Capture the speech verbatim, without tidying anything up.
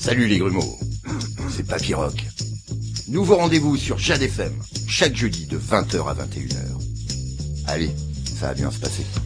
Salut les grumeaux, c'est Papy Rock. Nouveau rendez-vous sur Jade F M, chaque jeudi de vingt heures à vingt et une heures. Allez, ça va bien se passer.